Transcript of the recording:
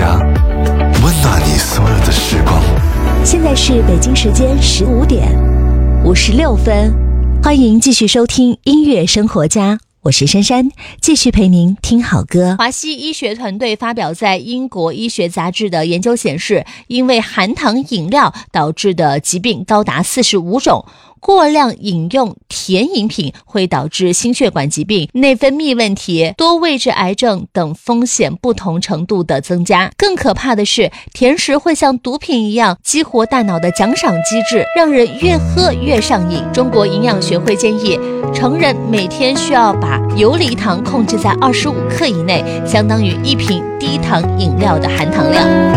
家，温暖你所有的时光。 现在是北京时间15点56分，欢迎继续收听音乐生活家，我是珊珊，继续陪您听好歌。华西医学团队发表在英国医学杂志的研究显示，因为含糖饮料导致的疾病高达45种。过量饮用甜饮品会导致心血管疾病、内分泌问题、多位置癌症等风险不同程度的增加。更可怕的是，甜食会像毒品一样激活大脑的奖赏机制，让人越喝越上瘾。中国营养学会建议，成人每天需要把游离糖控制在25克以内，相当于一瓶低糖饮料的含糖量。